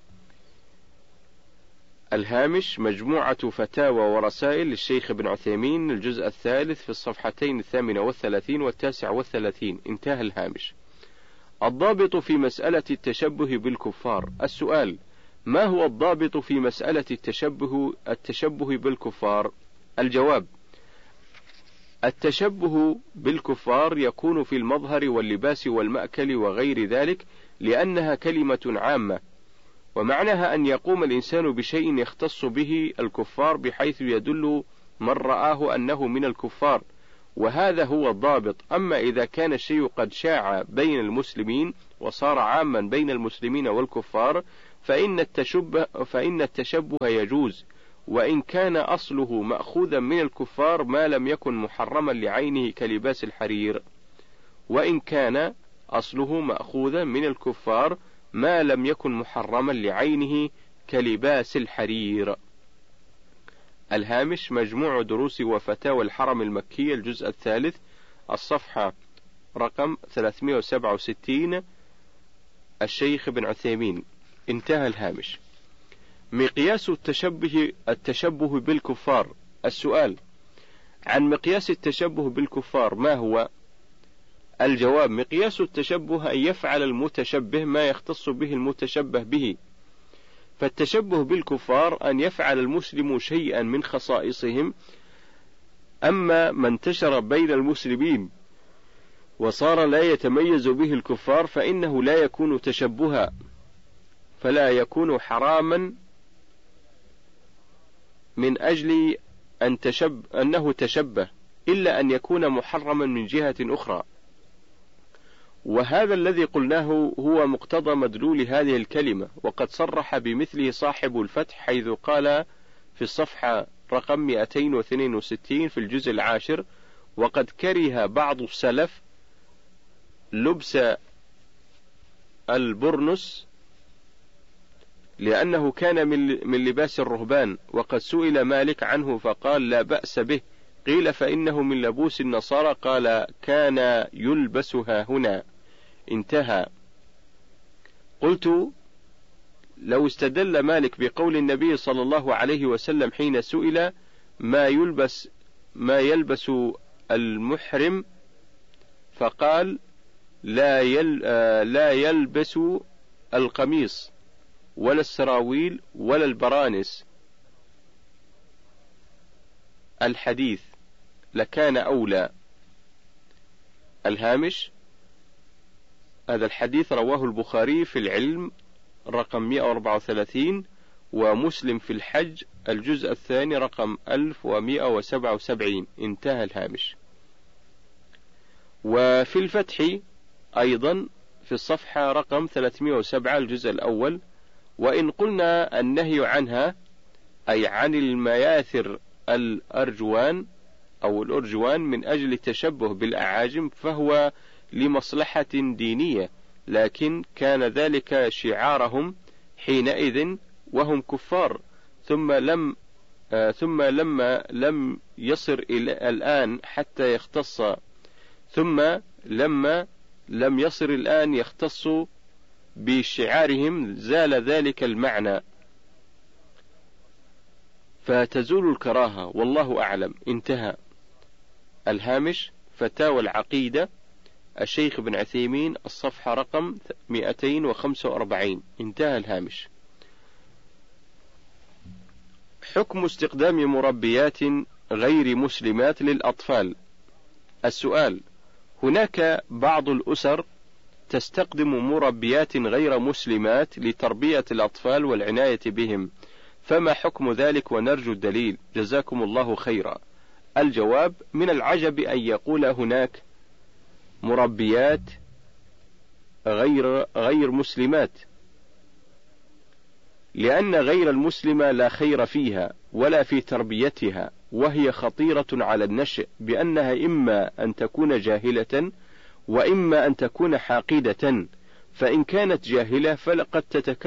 الهامش: مجموعة فتاوى ورسائل للشيخ ابن عثيمين، الجزء الثالث في الصفحتين 38 و 39. انتهى الهامش. الضابط في مسألة التشبه بالكفار. السؤال: ما هو الضابط في مسألة التشبه بالكفار؟ الجواب: التشبه بالكفار يكون في المظهر واللباس والمأكل وغير ذلك، لأنها كلمة عامة، ومعناها أن يقوم الإنسان بشيء يختص به الكفار بحيث يدل من رآه أنه من الكفار، وهذا هو الضابط. أما إذا كان الشيء قد شاع بين المسلمين وصار عاما بين المسلمين والكفار فإن التشبه يجوز، وإن كان أصله مأخوذا من الكفار ما لم يكن محرما لعينه كلباس الحرير. وإن كان أصله مأخوذا من الكفار ما لم يكن محرما لعينه كلباس الحرير. الهامش: مجموع دروس وفتاوى الحرم المكي الجزء الثالث، الصفحة رقم 367، الشيخ ابن عثيمين. انتهى الهامش. مقياس التشبه بالكفار. السؤال: عن مقياس التشبه بالكفار ما هو؟ الجواب: مقياس التشبه أن يفعل المتشبه ما يختص به المتشبه به. فالتشبه بالكفار أن يفعل المسلم شيئا من خصائصهم، أما ما انتشر بين المسلمين وصار لا يتميز به الكفار فإنه لا يكون تشبها، فلا يكون حراما من أجل أنه تشبه، إلا أن يكون محرما من جهة أخرى. وهذا الذي قلناه هو مقتضى مدلول هذه الكلمة، وقد صرح بمثله صاحب الفتح حيث قال في الصفحة رقم 262 في الجزء العاشر: وقد كره بعض السلف لبس البرنس لأنه كان من لباس الرهبان، وقد سئل مالك عنه فقال لا بأس به، قيل فإنه من لبوس النصارى، قال كان يلبسها هنا. انتهى. قلت: لو استدل مالك بقول النبي صلى الله عليه وسلم حين سئل ما يلبس المحرم فقال لا يلبس القميص ولا السراويل ولا البرانس الحديث لكان أولى. الهامش: هذا الحديث رواه البخاري في العلم رقم 134، ومسلم في الحج الجزء الثاني رقم 1177. انتهى الهامش. وفي الفتح أيضا في الصفحة رقم 307 الجزء الأول: وإن قلنا النهي عنها أي عن المياثر الأرجوان أو الأرجوان من أجل التشبه بالأعاجم فهو لمصلحة دينية، لكن كان ذلك شعارهم حينئذ وهم كفار، ثم لما لم يصر الآن حتى يختص، ثم لما لم يصر الآن يختص بشعارهم زال ذلك المعنى فتزول الكراهة، والله أعلم. انتهى الهامش. فتاوى العقيدة الشيخ ابن عثيمين الصفحة رقم 245. انتهى الهامش. حكم استخدام مربيات غير مسلمات للأطفال. السؤال: هناك بعض الأسر تستخدم مربيات غير مسلمات لتربية الأطفال والعناية بهم، فما حكم ذلك ونرجو الدليل، جزاكم الله خيرا. الجواب: من العجب أن يقول هناك مربيات غير مسلمات، لأن غير المسلمة لا خير فيها ولا في تربيتها، وهي خطيرة على النشء، بأنها إما أن تكون جاهلة وإما أن تكون حاقدة، فإن كانت جاهلة فقد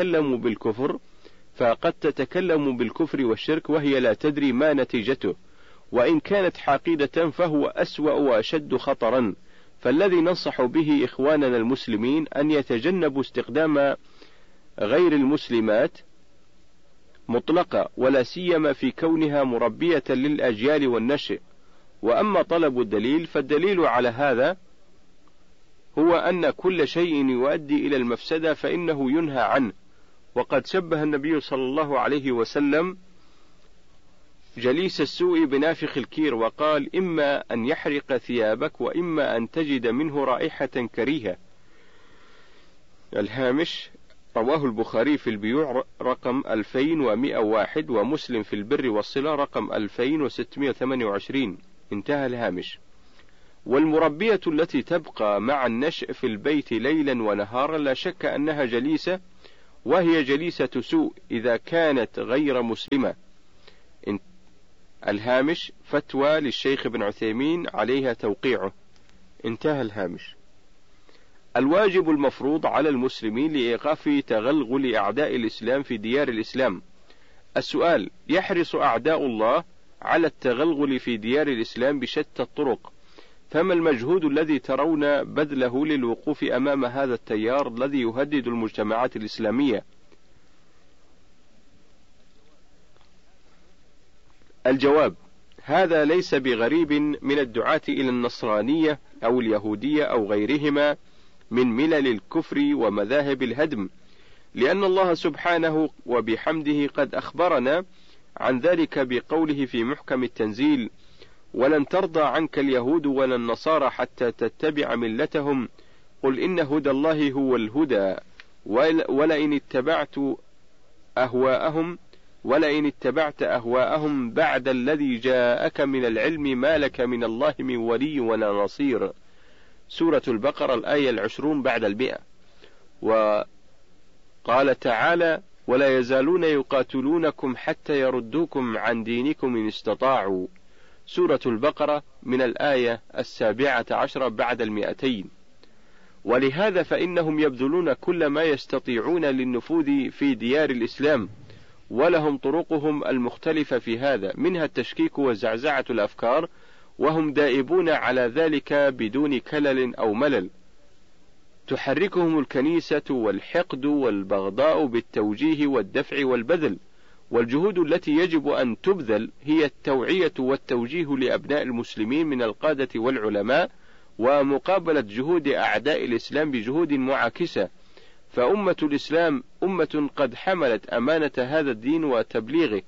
تتكلم بالكفر والشرك وهي لا تدري ما نتيجته، وإن كانت حاقدة فهو أسوأ وأشد خطرا. فالذي ننصح به إخواننا المسلمين أن يتجنبوا استخدام غير المسلمات مطلقة، ولا سيما في كونها مربية للأجيال والنشء. وأما طلب الدليل فالدليل على هذا هو أن كل شيء يؤدي إلى المفسدة فإنه ينهى عنه، وقد شبه النبي صلى الله عليه وسلم جليس السوء بنافخ الكير، وقال: إما أن يحرق ثيابك وإما أن تجد منه رائحة كريهة. الهامش: رواه البخاري في البيوع رقم 2101 ومسلم في البر والصلة رقم 2628. انتهى الهامش. والمربية التي تبقى مع النشء في البيت ليلا ونهارا لا شك أنها جليسة، وهي جليسة سوء إذا كانت غير مسلمة. الهامش فتوى للشيخ ابن عثيمين عليها توقيعه. انتهى الهامش. الواجب المفروض على المسلمين لإيقاف تغلغل أعداء الإسلام في ديار الإسلام. السؤال: يحرص أعداء الله على التغلغل في ديار الإسلام بشتى الطرق، فما المجهود الذي ترون بذله للوقوف أمام هذا التيار الذي يهدد المجتمعات الإسلامية؟ الجواب: هذا ليس بغريب من الدعاة إلى النصرانية أو اليهودية أو غيرهما من ملل الكفر ومذاهب الهدم، لأن الله سبحانه وبحمده قد أخبرنا عن ذلك بقوله في محكم التنزيل: ولن ترضى عنك اليهود ولا النصارى حتى تتبع ملتهم قل إن هدى الله هو الهدى ولئن اتبعت أهواءهم بعد الذي جاءك من العلم ما لك من الله من ولي ولا نصير. سورة البقرة الآية 20 بعد 100. وقال تعالى: ولا يزالون يقاتلونكم حتى يردوكم عن دينكم إن استطاعوا. سورة البقرة من الآية 17 بعد 200. ولهذا فإنهم يبذلون كل ما يستطيعون للنفوذ في ديار الإسلام، ولهم طرقهم المختلفة في هذا، منها التشكيك وزعزعة الأفكار، وهم دائبون على ذلك بدون كلل أو ملل. تحركهم الكنيسة والحقد والبغضاء بالتوجيه والدفع والبذل، والجهود التي يجب أن تبذل هي التوعية والتوجيه لأبناء المسلمين من القادة والعلماء، ومقابلة جهود أعداء الإسلام بجهود معاكسة. فأمة الإسلام أمة قد حملت أمانة هذا الدين وتبليغه،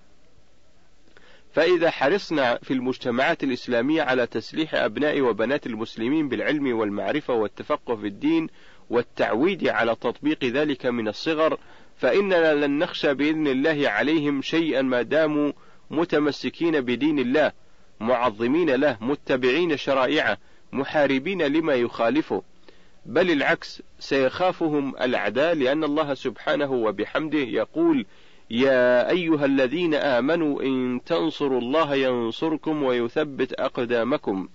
فإذا حرصنا في المجتمعات الإسلامية على تسليح أبناء وبنات المسلمين بالعلم والمعرفة والتفقه في الدين والتعويد على تطبيق ذلك من الصغر، فإننا لن نخشى بإذن الله عليهم شيئا ما داموا متمسكين بدين الله، معظمين له، متبعين شرائعه، محاربين لما يخالفه، بل العكس سيخافهم الأعداء، لأن الله سبحانه وبحمده يقول: يا أيها الذين آمنوا إن تنصروا الله ينصركم ويثبت أقدامكم.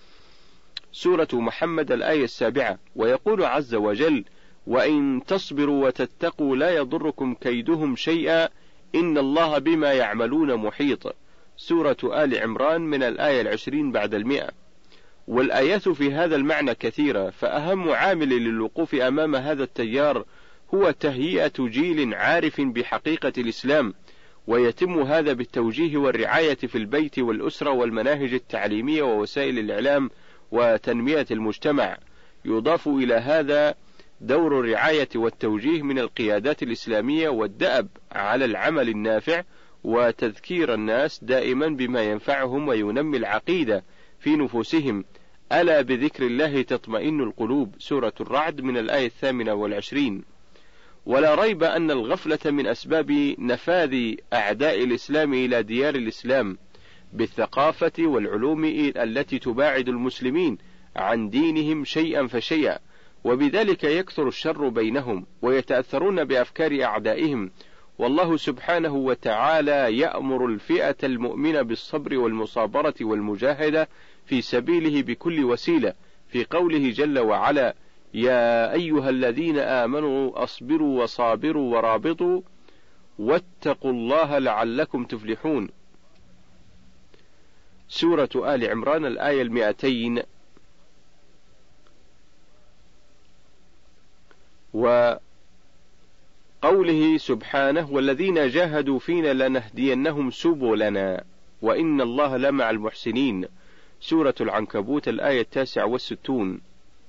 سورة محمد الآية 7. ويقول عز وجل: وإن تصبروا وتتقوا لا يضركم كيدهم شيئا إن الله بما يعملون محيط. سورة آل عمران من الآية 20 بعد 100. والآيات في هذا المعنى كثيرة، فأهم عامل للوقوف أمام هذا التيار هو تهيئة جيل عارف بحقيقة الإسلام، ويتم هذا بالتوجيه والرعاية في البيت والأسرة والمناهج التعليمية ووسائل الإعلام وتنمية المجتمع. يضاف إلى هذا دور الرعاية والتوجيه من القيادات الإسلامية والدأب على العمل النافع وتذكير الناس دائما بما ينفعهم وينمي العقيدة في نفوسهم. ألا بذكر الله تطمئن القلوب. سورة الرعد من الآية 28. ولا ريب أن الغفلة من أسباب نفاذ أعداء الإسلام إلى ديار الإسلام بالثقافة والعلوم التي تباعد المسلمين عن دينهم شيئا فشيئا، وبذلك يكثر الشر بينهم ويتأثرون بأفكار أعدائهم. والله سبحانه وتعالى يأمر الفئة المؤمنة بالصبر والمصابرة والمجاهدة في سبيله بكل وسيلة، في قوله جل وعلا: يا أيها الذين آمنوا أصبروا وصابروا ورابطوا واتقوا الله لعلكم تفلحون. سورة آل عمران الآية 200. وقوله سبحانه: والذين جاهدوا فينا لنهدينهم سبلنا وإن الله لمع المحسنين. سورة العنكبوت الآية 69.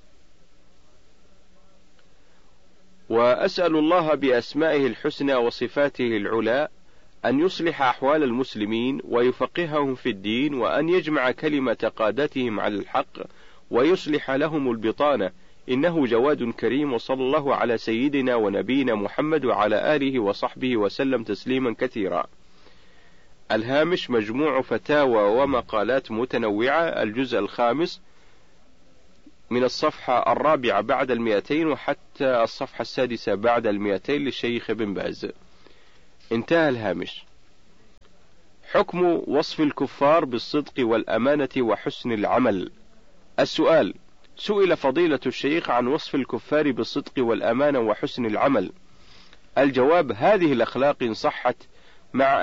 وأسأل الله بأسمائه الحسنى وصفاته العلى أن يصلح أحوال المسلمين ويفقههم في الدين، وأن يجمع كلمة قادتهم على الحق ويصلح لهم البطانة، إنه جواد كريم، وصلى الله على سيدنا ونبينا محمد وعلى آله وصحبه وسلم تسليما كثيرا. الهامش مجموع فتاوى ومقالات متنوعة، الجزء الخامس، من الصفحة 4 بعد 200 وحتى الصفحة 6 بعد 200 للشيخ بن باز. انتهى الهامش. حكم وصف الكفار بالصدق والأمانة وحسن العمل. السؤال: سئل فضيلة الشيخ عن وصف الكفار بالصدق والأمانة وحسن العمل. الجواب: هذه الأخلاق إن صحت مع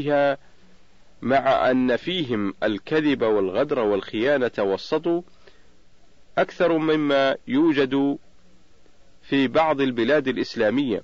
أن فيهم الكذب والغدر والخيانة والسطو أكثر مما يوجد في بعض البلاد الإسلامية،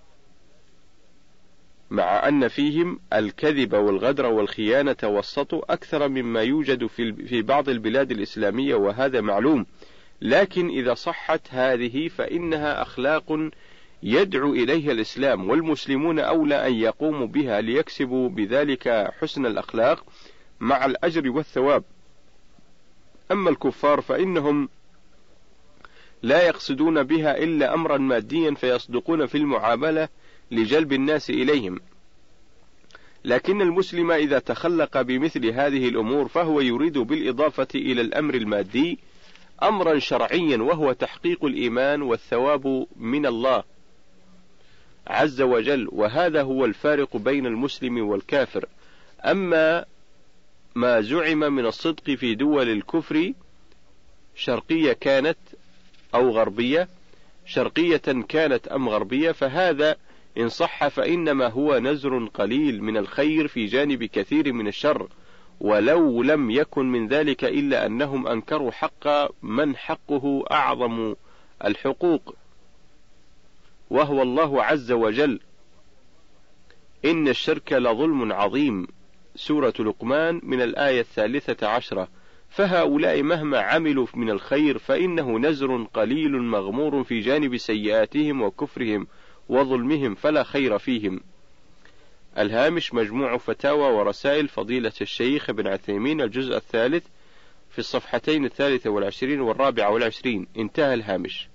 مع أن فيهم الكذب والغدر والخيانة والسطو أكثر مما يوجد في بعض البلاد الإسلامية، وهذا معلوم. لكن إذا صحت هذه فإنها أخلاق يدعو إليها الإسلام، والمسلمون أولى أن يقوموا بها ليكسبوا بذلك حسن الأخلاق مع الأجر والثواب. أما الكفار فإنهم لا يقصدون بها إلا أمرا ماديا، فيصدقون في المعاملة لجلب الناس إليهم. لكن المسلم إذا تخلق بمثل هذه الأمور فهو يريد بالإضافة إلى الأمر المادي أمرا شرعيا، وهو تحقيق الإيمان والثواب من الله عز وجل، وهذا هو الفارق بين المسلم والكافر. أما ما زعم من الصدق في دول الكفر، شرقية كانت أو غربية، شرقية كانت أم غربية، فهذا إن صح فإنما هو نزر قليل من الخير في جانب كثير من الشر، ولو لم يكن من ذلك إلا أنهم أنكروا حق من حقه أعظم الحقوق، وهو الله عز وجل. إن الشرك لظلم عظيم، سورة لقمان من الآية 13. فهؤلاء مهما عملوا من الخير فإنه نزر قليل مغمور في جانب سيئاتهم وكفرهم وظلمهم، فلا خير فيهم. الهامش مجموع فتاوى ورسائل فضيلة الشيخ ابن عثيمين، الجزء الثالث، في الصفحتين 23 و24. انتهى الهامش.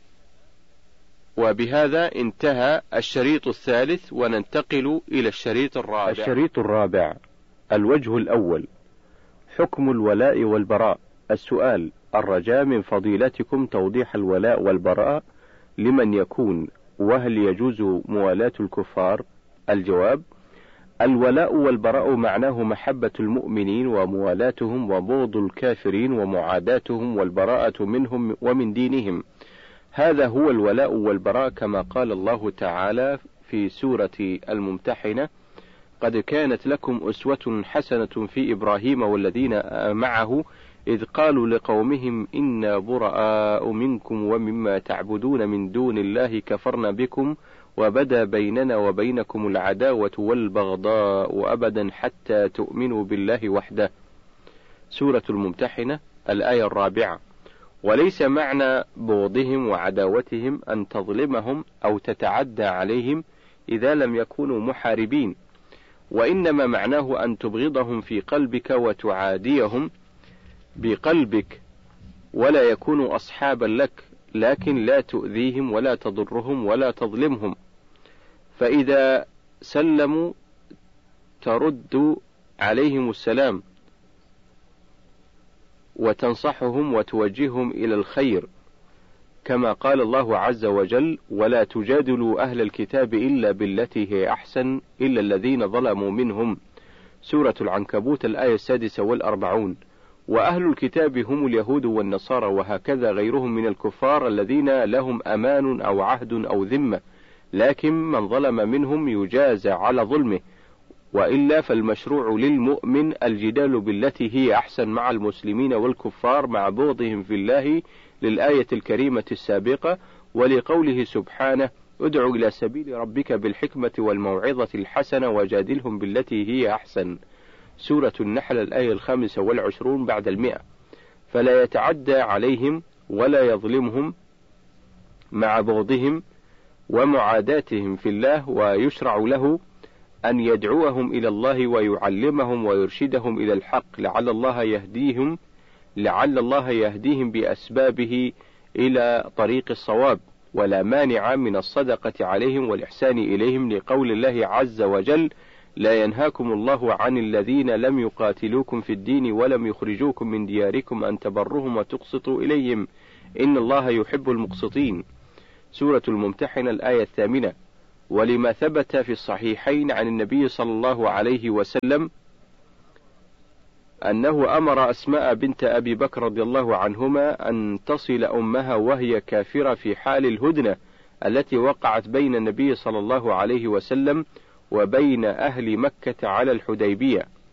وبهذا انتهى الشريط الثالث، وننتقل إلى الشريط الرابع. الشريط الرابع، الوجه الأول، حكم الولاء والبراء. السؤال: الرجاء من فضيلتكم توضيح الولاء والبراء لمن يكون، وهل يجوز موالاة الكفار؟ الجواب: الولاء والبراء معناه محبة المؤمنين وموالاتهم وبغض الكافرين ومعاداتهم والبراءة منهم ومن دينهم. هذا هو الولاء والبراء، كما قال الله تعالى في سورة الممتحنة: قد كانت لكم أسوة حسنة في إبراهيم والذين معه إذ قالوا لقومهم إنا براء منكم ومما تعبدون من دون الله كفرنا بكم وبدا بيننا وبينكم العداوة والبغضاء أبدا حتى تؤمنوا بالله وحده. سورة الممتحنة الآية 4. وليس معنى بغضهم وعداوتهم أن تظلمهم أو تتعدى عليهم إذا لم يكونوا محاربين، وإنما معناه أن تبغضهم في قلبك وتعاديهم بقلبك ولا يكونوا أصحابا لك، لكن لا تؤذيهم ولا تضرهم ولا تظلمهم، فإذا سلموا ترد عليهم السلام وتنصحهم وتوجههم إلى الخير، كما قال الله عز وجل: ولا تجادلوا أهل الكتاب إلا بالتي هي أحسن إلا الذين ظلموا منهم. سورة العنكبوت الآية 46. وأهل الكتاب هم اليهود والنصارى، وهكذا غيرهم من الكفار الذين لهم أمان أو عهد أو ذمة، لكن من ظلم منهم يجازى على ظلمه، وإلا فالمشروع للمؤمن الجدال بالتي هي أحسن مع المسلمين والكفار مع بغضهم في الله، للآية الكريمة السابقة، ولقوله سبحانه: ادع إلى سبيل ربك بالحكمة والموعظة الحسنة وجادلهم بالتي هي أحسن. سورة النحل الآية 25 بعد 100. فلا يتعدى عليهم ولا يظلمهم مع بغضهم ومعاداتهم في الله، ويشرع له أن يدعوهم إلى الله ويعلمهم ويرشدهم إلى الحق، لعل الله يهديهم بأسبابه إلى طريق الصواب، ولا مانع من الصدقة عليهم والإحسان إليهم، لقول الله عز وجل: لا ينهاكم الله عن الذين لم يقاتلوكم في الدين ولم يخرجوكم من دياركم أن تبروهم وتقسطوا إليهم إن الله يحب المقسطين. سورة الممتحنة الآية 8. ولما ثبت في الصحيحين عن النبي صلى الله عليه وسلم أنه أمر أسماء بنت أبي بكر رضي الله عنهما أن تصل أمها وهي كافرة في حال الهدنة التي وقعت بين النبي صلى الله عليه وسلم وبين أهل مكة على الحديبية،